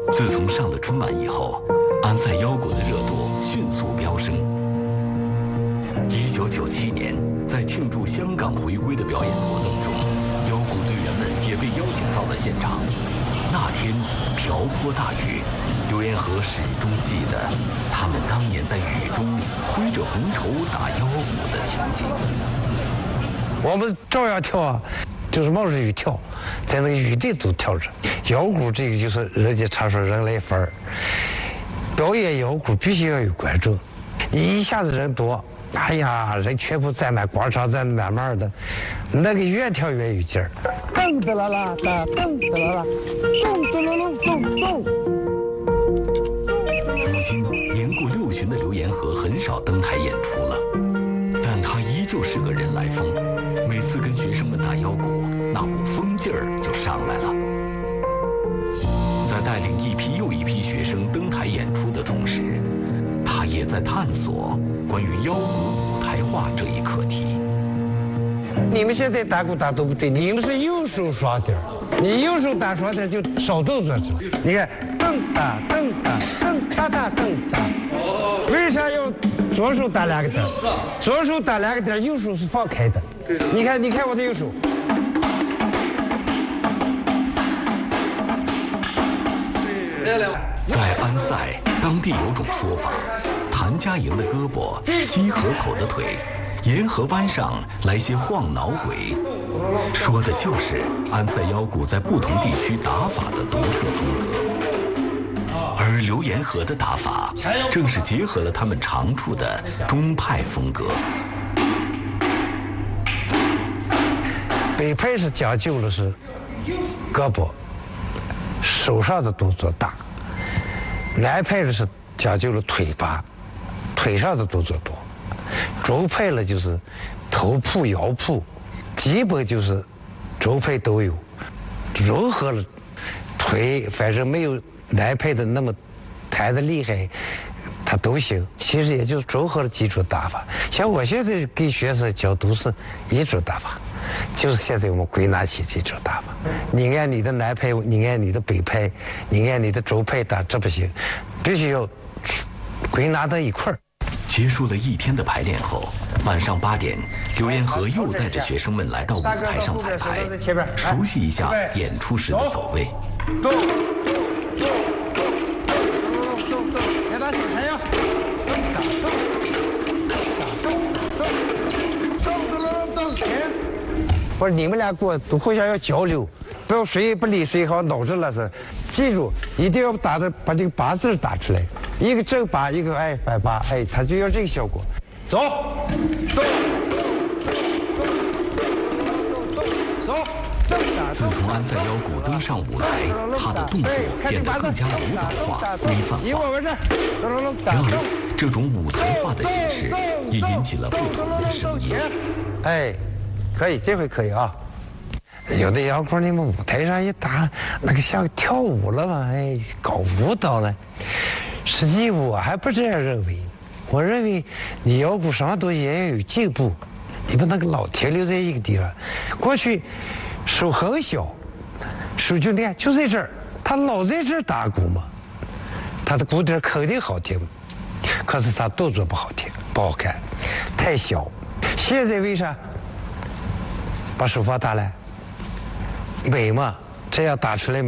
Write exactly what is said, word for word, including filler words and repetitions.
自从上了春晚以后，安塞腰鼓的热度迅速飙升。一九九七年，在庆祝香港回归的表演活动中，腰鼓队员们也被邀请到了现场。那天瓢泼大雨，刘延和始终记得他们当年在雨中挥着红绸打腰鼓的情景。 我们照样跳啊，就是冒着雨跳，在那个雨地都跳着。腰鼓这个就是人家常说人来分儿，表演腰鼓必须要有观众，你一下子人多，哎呀，人全部站满广场，站满满的，那个越跳越有劲儿。噔哒啦啦哒，噔哒啦啦，咚咚隆隆咚咚。 如今年过六旬的刘延和很少登台演出了，但他依旧是个人来疯，每次跟学生们打腰鼓，那股疯劲儿就上来了。在带领一批又一批学生登台演出的同时，他也在探索关于腰鼓舞台化这一课题。 你们现在打鼓打都不对，你们是右手刷点儿，你右手打刷点儿就少动作去了。你看，噔打噔打噔哒哒噔打。为啥要左手打两个点儿？左手打两个点儿，右手是放开的。你看，你看我的右手。 在安塞，当地有种说法：谭家营的胳膊，西河口的腿，沿河湾上来些晃脑鬼，说的就是安塞腰鼓在不同地区打法的独特风格。而刘延和的打法，正是结合了他们长处的中派风格。 北派是讲究的是胳膊、手上的动作大，南派的是讲究了腿法，腿上的动作多。中派了就是头扑、腰扑，基本就是中派都有，融合了腿，反正没有南派的那么弹的厉害，他都行。其实也就是综合了几种打法。像我现在给学生教都是一种打法，就是现在我们归纳起这种打法。你按你的南派，你按你的北派，你按你的中派打，这不行，必须要归纳到一块儿。 结束了一天的排练后，晚上八点，刘延和又带着学生们来到舞台上彩排，熟悉一下演出时的走位。 动，动，动，动，动，别打小柴呀！动，打，动，打，动，动，动，动，动，停！不是你们俩给我都互相要交流，不要谁不理谁，好脑子了是。记住，一定要打的把这个八字打出来，一个正八，一个哎反八，哎，他就要这个效果。走，动，走，正打。 自从安塞腰鼓登上舞台，他的动作变得更加舞蹈化、规范化。然而，这种舞台化的形式也引起了不同的声音。 哎，可以，这回可以啊。有的摇滚你们舞台上一打，那个像跳舞了嘛，哎，搞舞蹈了。实际我还不这样认为，我认为你摇鼓什么东西也要有进步，你不能老停留在一个地方。过去手很小，手就你看就在这儿，他老在这儿打鼓嘛，他的鼓点肯定好听，可是他动作不好听，不好看，太小。现在为啥把手放大了？美嘛，这样打出来。